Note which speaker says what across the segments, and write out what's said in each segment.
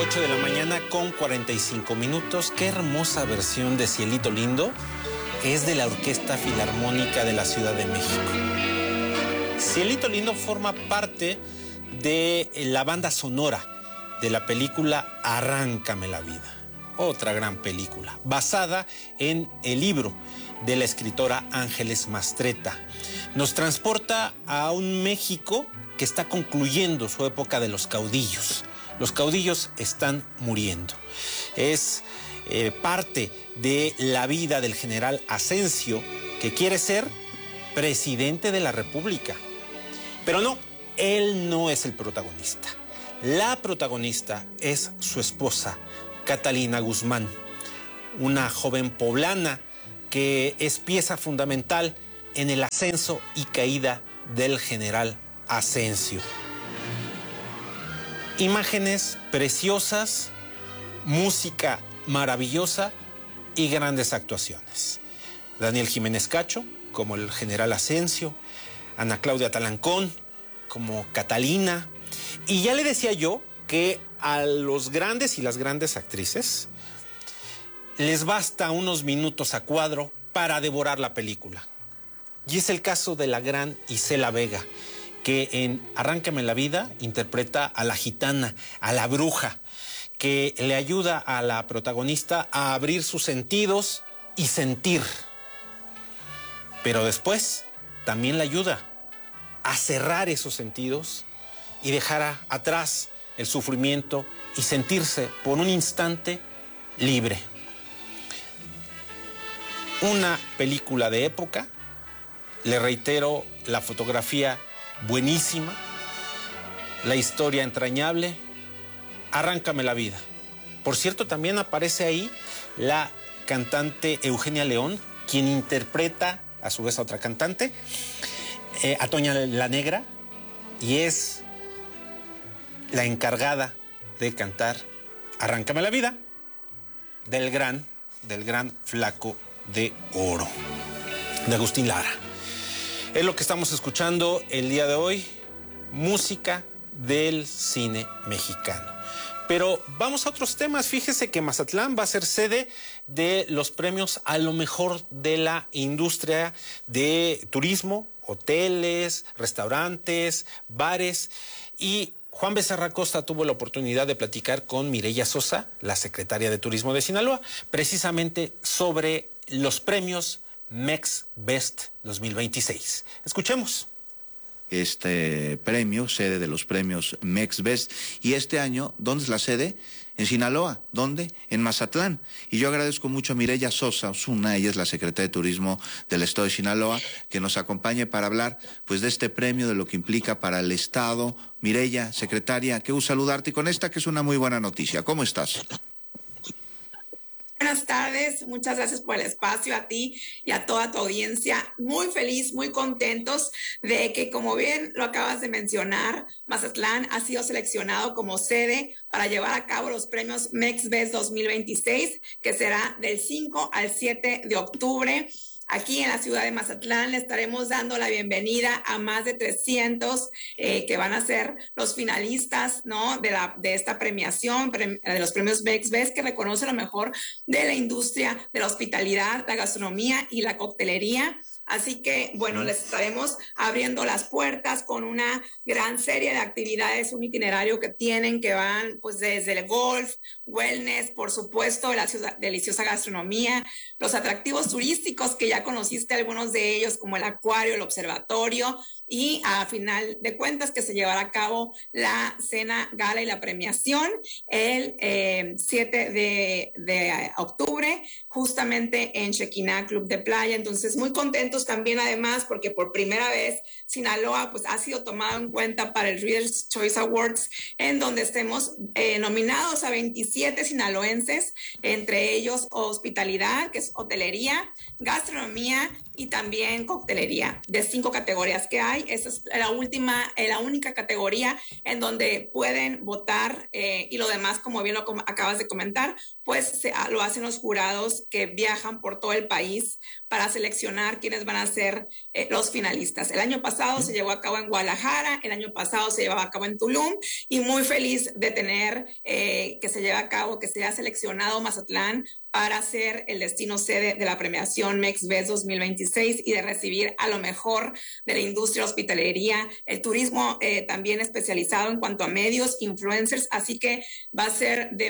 Speaker 1: 8 de la mañana con 45 minutos. Qué hermosa versión de Cielito Lindo es de la Orquesta Filarmónica de la Ciudad de México. Cielito Lindo forma parte de la banda sonora de la película Arráncame la vida. Otra gran película, basada en el libro de la escritora Ángeles Mastretta. Nos transporta a un México que está concluyendo su época de los caudillos. Los caudillos están muriendo. Es parte de la vida del general Asensio, que quiere ser presidente de la República. Pero no, él no es el protagonista. La protagonista es su esposa, Catalina Guzmán, una joven poblana que es pieza fundamental en el ascenso y caída del general Asensio. Imágenes preciosas, música maravillosa y grandes actuaciones. Daniel Jiménez Cacho como el general Asensio, Ana Claudia Talancón como Catalina. Y ya le decía yo que a los grandes y las grandes actrices les basta unos minutos a cuadro para devorar la película. Y es el caso de la gran Isela Vega, que en Arráncame la vida interpreta a la gitana, a la bruja, que le ayuda a la protagonista a abrir sus sentidos y sentir. Pero después también le ayuda a cerrar esos sentidos y dejar atrás el sufrimiento y sentirse por un instante libre. Una película de época, le reitero, la fotografía buenísima, la historia entrañable. Arráncame la vida. Por cierto, también aparece ahí la cantante Eugenia León, quien interpreta a su vez a otra cantante, a Toña la Negra, y es la encargada de cantar Arráncame la vida del gran Flaco de Oro, de Agustín Lara. Es lo que estamos escuchando el día de hoy, música del cine mexicano. Pero vamos a otros temas. Fíjese que Mazatlán va a ser sede de los premios a lo mejor de la industria de turismo, hoteles, restaurantes, bares. Y Juan Becerra Costa tuvo la oportunidad de platicar con Mireya Sosa, la secretaria de Turismo de Sinaloa, precisamente sobre los premios Mex Best 2026. Escuchemos.
Speaker 2: Este premio, sede de los premios Mex Best, y este año, ¿dónde es la sede? En Sinaloa. ¿Dónde? En Mazatlán. Y yo agradezco mucho a Mireya Sosa Osuna, ella es la secretaria de Turismo del Estado de Sinaloa, que nos acompañe para hablar pues de este premio, de lo que implica para el Estado. Mireya, secretaria, qué gusto saludarte y con esta que es una muy buena noticia. ¿Cómo estás?
Speaker 3: Buenas tardes, muchas gracias por el espacio a ti y a toda tu audiencia. Muy feliz, muy contentos de que, como bien lo acabas de mencionar, Mazatlán ha sido seleccionado como sede para llevar a cabo los premios Mex Best 2026, que será del 5 al 7 de octubre. Aquí en la ciudad de Mazatlán le estaremos dando la bienvenida a más de 300 que van a ser los finalistas, ¿no? de esta premiación, de los premios Mex Best, que reconoce lo mejor de la industria de la hospitalidad, la gastronomía y la coctelería. Así que, bueno, les estaremos abriendo las puertas con una gran serie de actividades, un itinerario que tienen, que van pues desde el golf, wellness, por supuesto, la deliciosa gastronomía, los atractivos turísticos que ya conociste algunos de ellos, como el acuario, el observatorio, y a final de cuentas que se llevará a cabo la cena gala y la premiación el 7 de octubre, justamente en Chequina Club de Playa. Entonces, muy contentos también, además, porque por primera vez Sinaloa pues ha sido tomado en cuenta para el Reader's Choice Awards, en donde estemos nominados a 27 sinaloenses, entre ellos hospitalidad, que es hotelería, gastronomía y también coctelería, de 5 categorías que hay. Esa es la única categoría en donde pueden votar, y lo demás, como bien lo acabas de comentar, pues lo hacen los jurados que viajan por todo el país para seleccionar quiénes van a ser los finalistas. El año pasado se llevó a cabo en Guadalajara, el año pasado se llevaba a cabo en Tulum, y muy feliz de tener que se lleve a cabo, que se haya seleccionado Mazatlán para ser el destino sede de la premiación MEXBEST 2026 y de recibir a lo mejor de la industria hospitalería, el turismo también especializado en cuanto a medios, influencers, así que va a ser de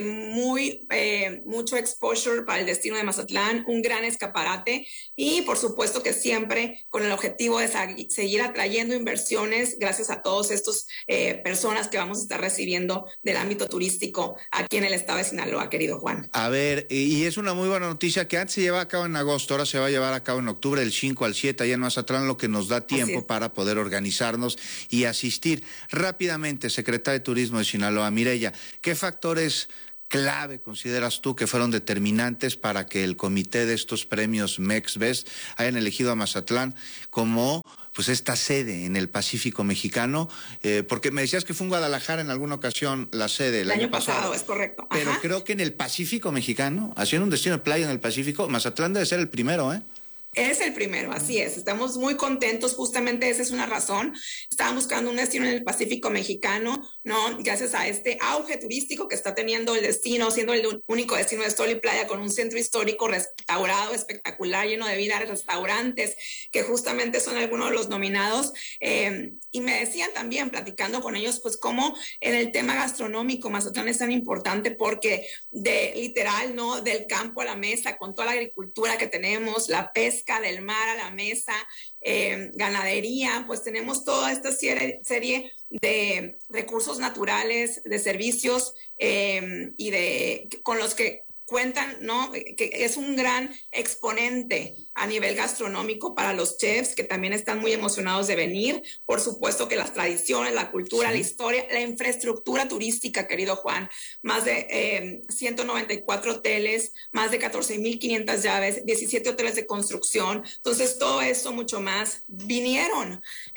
Speaker 3: mucho exposure para el destino de Mazatlán, un gran escaparate, y por supuesto que siempre con el objetivo de seguir atrayendo inversiones gracias a todos estos personas que vamos a estar recibiendo del ámbito turístico aquí en el estado de Sinaloa, querido Juan.
Speaker 2: A ver, y es una muy buena noticia que antes se llevaba a cabo en agosto, ahora se va a llevar a cabo en octubre, del 5 al 7, allá en Mazatlán, lo que nos da tiempo para poder organizarnos y asistir. Rápidamente, secretaria de Turismo de Sinaloa, Mireya, ¿qué factores clave consideras tú que fueron determinantes para que el comité de estos premios MEXBEST hayan elegido a Mazatlán como pues esta sede en el Pacífico mexicano? Porque me decías que fue en Guadalajara en alguna ocasión la sede el año pasado,
Speaker 3: es correcto.
Speaker 2: Pero
Speaker 3: Ajá.
Speaker 2: creo que en el Pacífico mexicano, haciendo un destino de playa en el Pacífico, Mazatlán debe ser el primero, ¿eh?
Speaker 3: Es el primero, así es. Estamos muy contentos, justamente esa es una razón. Estaban buscando un destino en el Pacífico mexicano, ¿no? Gracias a este auge turístico que está teniendo el destino, siendo el único destino de sol y playa con un centro histórico restaurado, espectacular, lleno de vida, restaurantes, que justamente son algunos de los nominados. Y me decían también, platicando con ellos, pues cómo en el tema gastronómico Mazatlán es tan importante porque literal, ¿no? Del campo a la mesa, con toda la agricultura que tenemos, la pesca del mar a la mesa, ganadería, pues tenemos toda esta serie de recursos naturales, de servicios con los que cuentan, ¿no? Que es un gran exponente a nivel gastronómico para los chefs, que también están muy emocionados de venir. Por supuesto que las tradiciones, la cultura, la historia, la infraestructura turística, querido Juan, más de 194 hoteles, más de 14,500 llaves, 17 hoteles de construcción. Entonces, todo eso, mucho más. Vinieron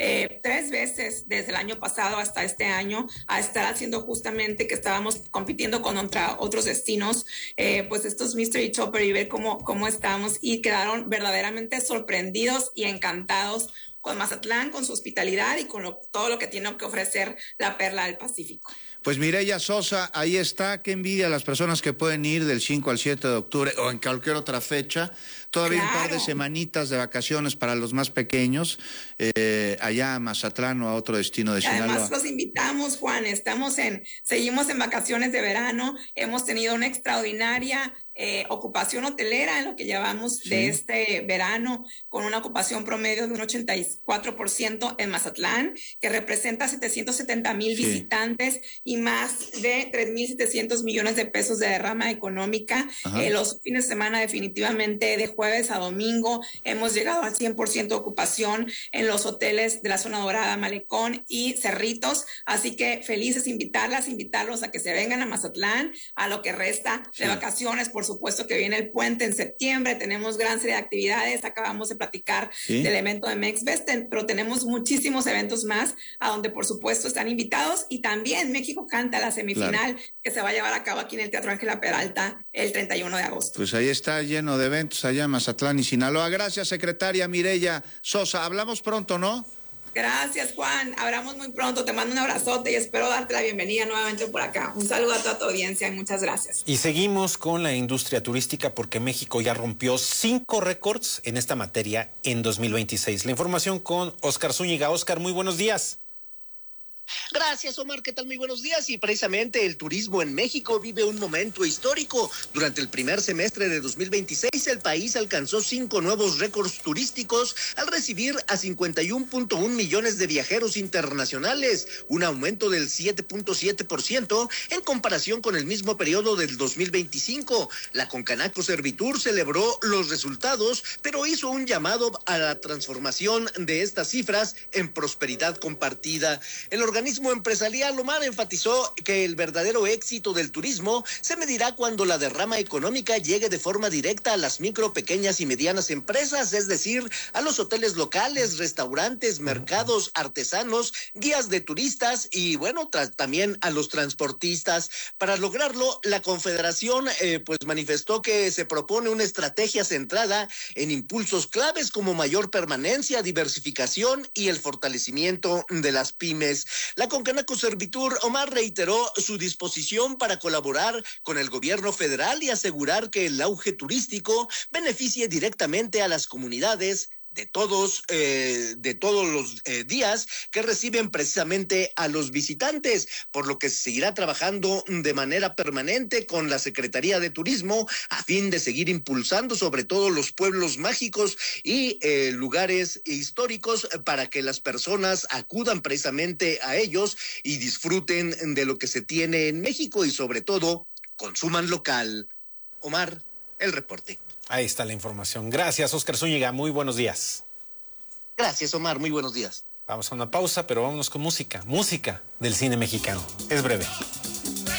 Speaker 3: 3 veces desde el año pasado hasta este año a estar haciendo justamente que estábamos compitiendo contra otros destinos, pues estos Mystery Chopper, y ver cómo estamos, y quedaron verdaderamente sorprendidos y encantados con Mazatlán, con su hospitalidad y con todo lo que tiene que ofrecer la perla del Pacífico.
Speaker 2: Pues Mireya Sosa, ahí está, qué envidia a las personas que pueden ir del 5 al 7 de octubre o en cualquier otra fecha. Todavía un par de semanitas de vacaciones para los más pequeños, allá a Mazatlán o a otro destino de Sinaloa.
Speaker 3: Además los invitamos, Juan, seguimos en vacaciones de verano, hemos tenido una extraordinaria ocupación hotelera en lo que llevamos de este verano, con una ocupación promedio de un 84% en Mazatlán, que representa 770,000 visitantes y más de 3,700 millones de pesos de derrama económica. Los fines de semana definitivamente de jueves a domingo hemos llegado al 100% de ocupación en los hoteles de la zona dorada, Malecón y Cerritos, así que felices invitarlos a que se vengan a Mazatlán a lo que resta de vacaciones. Por supuesto que viene el puente en septiembre, tenemos gran serie de actividades, acabamos de platicar del evento de MEXBEST, pero tenemos muchísimos eventos más a donde por supuesto están invitados, y también México canta la semifinal que se va a llevar a cabo aquí en el Teatro Ángela Peralta el 31 de agosto.
Speaker 2: Pues ahí está lleno de eventos allá en Mazatlán y Sinaloa. Gracias, secretaria Mireya Sosa. Hablamos pronto, ¿no?
Speaker 3: Gracias, Juan. Hablamos muy pronto. Te mando un abrazote y espero darte la bienvenida nuevamente por acá. Un saludo a toda tu audiencia y muchas gracias.
Speaker 1: Y seguimos con la industria turística porque México ya rompió 5 récords en esta materia en 2026. La información con Oscar Zúñiga. Oscar, muy buenos días.
Speaker 4: Gracias, Omar. ¿Qué tal? Muy buenos días. Y precisamente el turismo en México vive un momento histórico. Durante el primer semestre de 2026, el país alcanzó 5 nuevos récords turísticos al recibir a 51.1 millones de viajeros internacionales, un aumento del 7.7% en comparación con el mismo periodo del 2025. La Concanaco Servitur celebró los resultados, pero hizo un llamado a la transformación de estas cifras en prosperidad compartida. El organismo empresarial, Omar, enfatizó que el verdadero éxito del turismo se medirá cuando la derrama económica llegue de forma directa a las micro, pequeñas y medianas empresas, es decir, a los hoteles locales, restaurantes, mercados, artesanos, guías de turistas y, bueno, también a los transportistas. Para lograrlo, la Confederación pues manifestó que se propone una estrategia centrada en impulsos claves como mayor permanencia, diversificación y el fortalecimiento de las pymes. La Concanaco Servitur, Omar, reiteró su disposición para colaborar con el gobierno federal y asegurar que el auge turístico beneficie directamente a las comunidades de todos los días que reciben precisamente a los visitantes, por lo que se seguirá trabajando de manera permanente con la Secretaría de Turismo a fin de seguir impulsando sobre todo los pueblos mágicos y lugares históricos para que las personas acudan precisamente a ellos y disfruten de lo que se tiene en México y sobre todo consuman local. Omar, el reporte.
Speaker 1: Ahí está la información. Gracias, Óscar Zúñiga. Muy buenos días.
Speaker 4: Gracias, Omar. Muy buenos días.
Speaker 1: Vamos a una pausa, pero vámonos con música. Música del cine mexicano. Es breve.